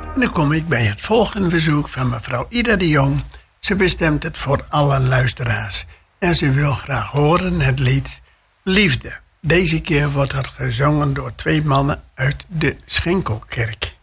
En dan kom ik bij het volgende verzoek van mevrouw Ida de Jong. Ze bestemt het voor alle luisteraars. En ze wil graag horen het lied Liefde. Deze keer wordt het gezongen door 2 mannen uit de Schenkelkerk.